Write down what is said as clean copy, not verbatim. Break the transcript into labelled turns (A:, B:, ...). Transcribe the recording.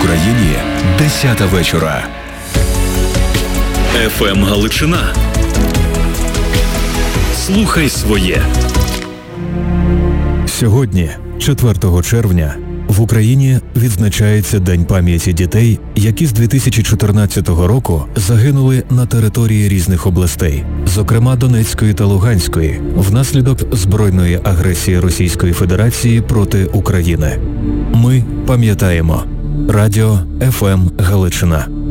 A: Україні 10 вечора. ФМ Галичина. Слухай своє.
B: Сьогодні, 4 червня, в Україні відзначається День пам'яті дітей, які з 2014 року загинули на території різних областей, зокрема Донецької та Луганської, внаслідок збройної агресії Російської Федерації проти України. Ми пам'ятаємо. Радіо ФМ Галичина.